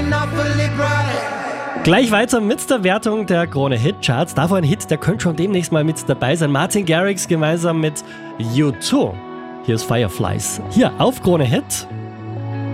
Gleich weiter mit der Wertung der Krone Hitcharts. Davor ein Hit, der könnte schon demnächst mal mit dabei sein. Martin Garrix gemeinsam mit U2. Hier ist Fireflies. Hier auf Krone Hit.